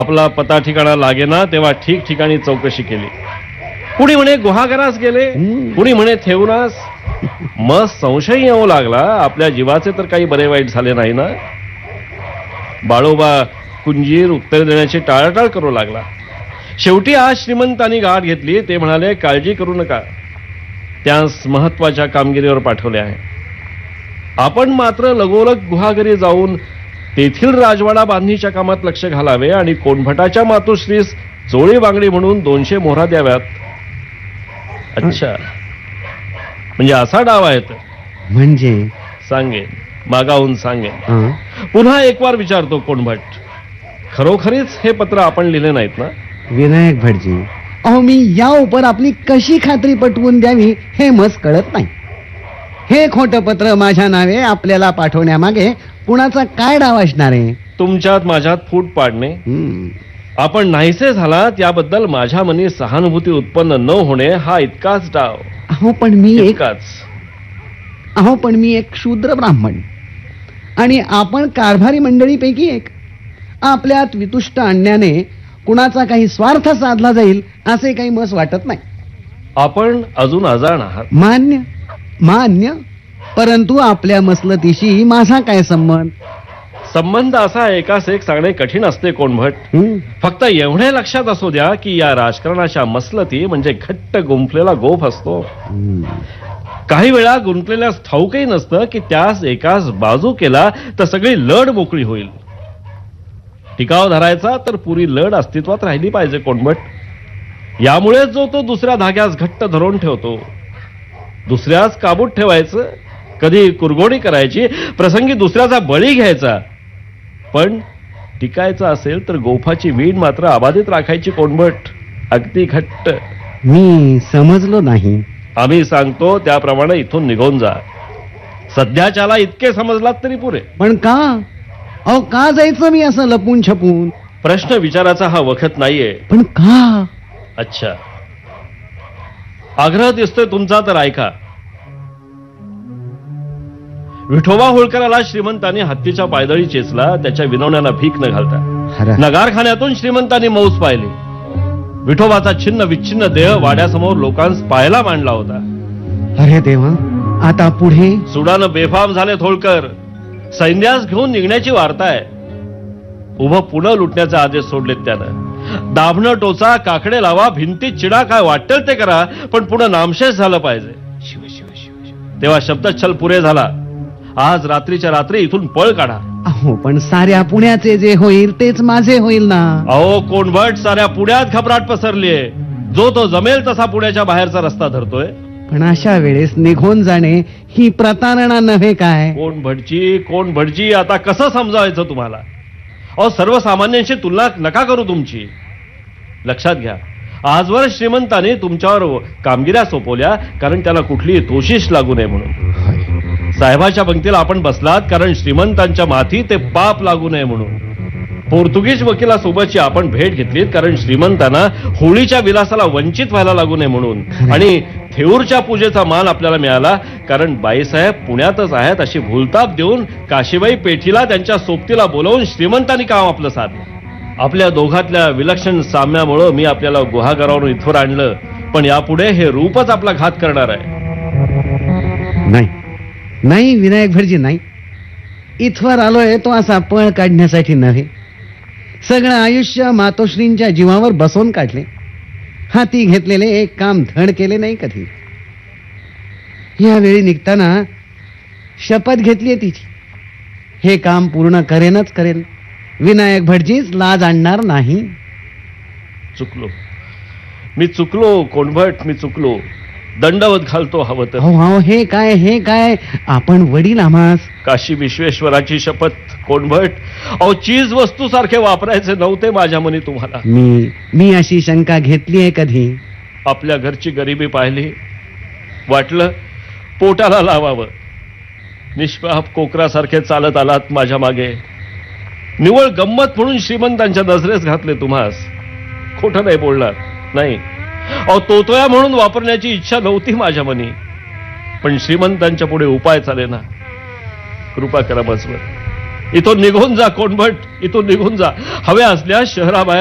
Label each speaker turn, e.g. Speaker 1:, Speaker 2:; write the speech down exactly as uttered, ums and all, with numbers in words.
Speaker 1: आपला पता ठिकाणा लागेना तेव्हा ठिकठिकाणी चौकशी केली. कुणी म्हणे गुहागरास गेले, कुणी म्हणे ठेवूनास. मग संशय येऊ लागला, आपल्या जीवाचे तर काही बरे वाईट झाले नाही ना. बाळोबा कुंजीर उत्तर देण्याची टाळाटाळ करू लागला. शेवटी आज श्रीमंतांनी गाठ घेतली. ते म्हणाले, काळजी करू नका, त्यास महत्वाच्या कामगिरीवर पाठवले आहे. आपण मात्र लगोलग गुहागरी जाऊन तेथील राजवाडा बांधणीच्या कामात लक्ष घालावे आणि कोणभटाच्या मातोश्रीस चोळी बांगडी म्हणून दोनशे मोहरा द्याव्यात. अच्छा, म्हणजे असा डाव आहे तर.
Speaker 2: म्हणजे
Speaker 1: सांगेन, मागाहून सांगेन. पुन्हा एक वार विचारतो, कोणभट, खरोखरीच हे पत्र आपण लिहिले नाहीत ना?
Speaker 2: विनायक भटजी, अहो मी या उपर आपली कशी खात्री पटवून द्यावी हे मस कळत नाही. हे खोटं पत्र माझ्या नावे आपल्याला पाठवण्यामागे कुणाचा काय डाव असणार आहे?
Speaker 1: तुमच्यात माझ्यात फूट पाडणे, आपण नाहीसे झालात याबद्दल माझ्या मनी सहानुभूती उत्पन्न न होणे, हा इतकाच डाव.
Speaker 2: अहो पण मी
Speaker 1: इतकाच.
Speaker 2: अहो पण मी एक शूद्र ब्राह्मण आणि आपण कारभारी मंडळीपैकी एक. आपल्यात वितुष्ट आणण्याने कुणाचा काही स्वार्थ साधला जाईल असे काही मस वाटत नाही.
Speaker 1: आपण अजून अजाण आहात.
Speaker 2: मान्य मान्य परंतु आपल्या मसलतीशी माझा काय संबंध?
Speaker 1: संबंध असा एकास एक सांगणे कठीण असते, कोणभट. फक्त एवढे लक्षात असू द्या की या राजकारणाच्या मसलती म्हणजे घट्ट गुंफलेला गोफ असतो. काही वेळा गुंतलेल्यास ठाऊकही नसतं की त्यास एकाच बाजू केला तर सगळी लढ मोकळी होईल. टिकाव धरायचा तर पुरी लढ अस्तित्वात राहिली पाहिजे, कोणभट. यामुळे जो तो दुसऱ्या धाग्यास घट्ट धरून ठेवतो. दुसऱ्याच काबूत ठेवायचं, कधी कुरघोडी करायची, प्रसंगी दुसऱ्याचा बळी घ्यायचा. पण टिकायचं असेल तर गोफाची वीण मात्र अबाधित राखायची, कोणभट, अगदी घट्ट.
Speaker 2: मी समजलो नाही.
Speaker 1: आम्ही सांगतो त्याप्रमाणे इथून निघून जा. सध्याच्याला इतके समजलात तरी पुरे.
Speaker 2: पण का? अहो का जायचं मी असं लपून छपून?
Speaker 1: प्रश्न विचाराचा हा वखत नाहीये.
Speaker 2: पण का?
Speaker 1: अच्छा, आग्रह दिसतोय तुमचा तर ऐका. विठोबा होळकराला श्रीमंतांनी हत्तीच्या पायदळी चेचला, त्याच्या विनवण्याला भीक न घालता. नगारखान्यातून श्रीमंतांनी मौज पाहिली. विठोबाचा छिन्न विच्छिन्न देह वाड्यासमोर लोकांस पाहायला मांडला होता.
Speaker 2: अरे देवा, आता पुढे?
Speaker 1: सुडानं बेफाम झाले होळकर. सैन्यास घेऊन निघण्याची वार्ता आहे. उभं पुणे लुटण्याचे आदेश सोडलेत त्यानं. दाभणं टोचा, काकडे लावा, भिंतीत चिडा, काय वाटेल ते करा, पण पुणे नामशेष झालं पाहिजे. शिव शिव शिव. तेव्हा शब्दच्छल पुरे झाला. आज रात्रीच्या रात्री इथून पळ काढा.
Speaker 2: अहो पण साऱ्या पुण्याचे जे होईल तेच माझे होईल ना.
Speaker 1: अहो कोणभट, साऱ्या पुण्यात घबराट पसरलीये. जो तो जमेल तसा पुण्याच्या बाहेरचा रस्ता धरतोय.
Speaker 2: पण अशा वेळेस निघून जाणे ही प्रतारणा नव्हे काय?
Speaker 1: कोण भटजी, कोण भटजी, आता कसं समजावायचं तुम्हाला? अहो सर्वसामान्यांशी तुलना नका करू तुमची. लक्षात घ्या, आजवर श्रीमंतांनी तुमच्यावर कामगिऱ्या सोपवल्या कारण त्याला कुठलीही तोशिष लागू नये म्हणून. साहेबाच्या पंक्तीला आपण बसलात कारण श्रीमंतांच्या माथी ते पाप लागू नये म्हणून. पोर्तुगीज वकिलासोबतची आपण भेट घेतलीत कारण श्रीमंतांना होळीच्या विलासाला वंचित व्हायला लागू नये म्हणून. आणि थेऊरच्या पूजेचा मान आपल्याला मिळाला कारण बाईसाहेब पुण्यातच आहेत अशी भूलताप देऊन काशीबाई पेठीला त्यांच्या सोबतीला बोलवून श्रीमंतांनी काम आपलं साधलं. आपल्या दोघातल्या विलक्षण साम्यामुळे मी आपल्याला गुहागरावरून इथवर आणलं, पण यापुढे हे रूपच आपला घात करणार आहे.
Speaker 2: नाही नाही विनायक भटजी, नाही. इथवर आलोय तो असा पळ काढण्यासाठी नव्हे. सगळं आयुष्य मातोश्रींच्या जीवावर बसवून काढले. हाती घेतलेले एक काम धड केले नाही कधी. यावेळी निघताना शपथ घेतलीये तिची, हे काम पूर्ण करेनच करेन. विनायक भटजीच लाज आणणार नाही.
Speaker 1: चुकलो, मी चुकलो कोणभट, मी चुकलो. दंडवत घालतो हवं तर.
Speaker 2: हो हो, हे काय हे काय, आपण वडील आम्हास.
Speaker 1: काशी विश्वेश्वराची शपथ कोणभट, अहो चीज वस्तू सारखे वापरायचे नव्हते माझ्या मनी तुम्हाला.
Speaker 2: मी मी अशी शंका घेतली आहे कधी?
Speaker 1: आपल्या घरची गरिबी पाहिली, वाटलं पोटाला लावावं. निष्पाप कोकरासारखे चालत आलात माझ्या मागे. निवळ गंमत म्हणून श्रीमंतांच्या नजरेस घातले तुम्हास. खोटं नाही बोलणार, नाही. अहो तोतोया म्हणून वापरण्याची इच्छा नव्हती माझ्या मनी, पण श्रीमंतांच्या पुढे उपाय चाले ना. कृपा करा बसवर. इथून निघून जा कोणभट, इथून निघून जा. हवे असल्यास शहराबाहेर